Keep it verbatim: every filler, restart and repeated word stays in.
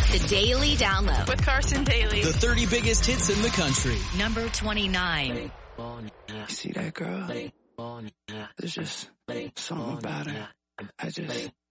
The Daily Download with Carson Daly. The thirty biggest hits in the country. Number twenty-nine. You see that girl? There's just something about her. I just